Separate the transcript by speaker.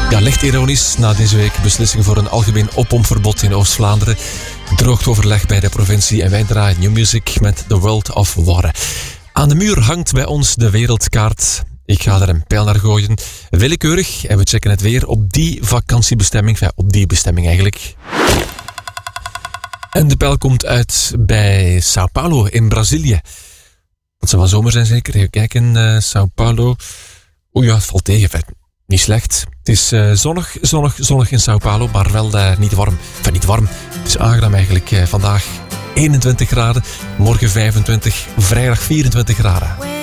Speaker 1: Ja, licht ironisch na deze week beslissing voor een algemeen oppompverbod in Oost-Vlaanderen. Droogt overleg bij de provincie en wij draaien New Music met The World of Water. Aan de muur hangt bij ons de wereldkaart. Ik ga er een pijl naar gooien. Willekeurig en we checken het weer op die vakantiebestemming. Enfin, op die bestemming eigenlijk. En de pijl komt uit bij Sao Paulo in Brazilië. Dat zou wel zomer zijn zeker. Even kijken, Sao Paulo. Oeh ja, het valt tegen. Niet slecht. Het is zonnig in Sao Paulo, maar wel niet warm. Enfin, niet warm. Het is aangenaam eigenlijk. Vandaag 21 graden, morgen 25, vrijdag 24 graden.